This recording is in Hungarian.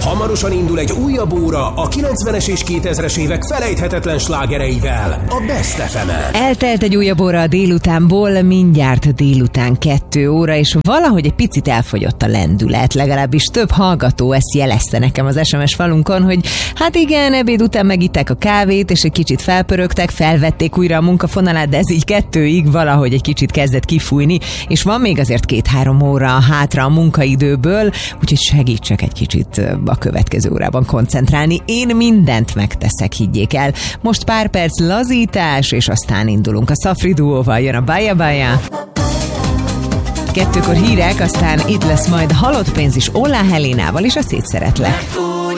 Hamarosan indul egy újabb óra a 90-es és 2000-es évek felejthetetlen slágereivel, a Best FM-en. Eltelt egy újabb óra a délutánból, mindjárt délután 2 óra, és valahogy egy picit elfogyott a lendület, legalábbis több hallgató ezt jelezte nekem az SMS falunkon, hogy hát igen, ebéd után megittek a kávét, és egy kicsit felpörögtek, felvették újra a munkafonalát, de ez így 2-ig valahogy egy kicsit kezdett kifújni, és van még azért 2-3 óra hátra a munkaidőből, úgyhogy segítsek egy kicsit a következő órában koncentrálni. Én mindent megteszek, higgyék el. Most pár perc lazítás, és aztán indulunk. A Szafri duóval jön a Baja Baja. 2-kor hírek, aztán itt lesz majd Halott pénz is Ollá Helénával, és a Szétszeretlek.